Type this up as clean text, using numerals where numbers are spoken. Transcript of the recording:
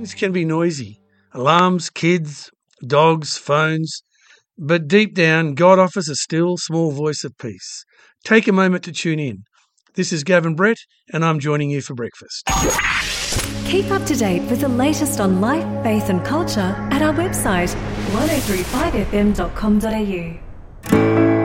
Things can be noisy. Alarms, kids, dogs, phones. But deep down, God offers a still, small voice of peace. Take a moment to tune in. This is Gavin Brett, and I'm joining you for breakfast. Keep up to date with the latest on life, faith and culture at our website 1035fm.com.au.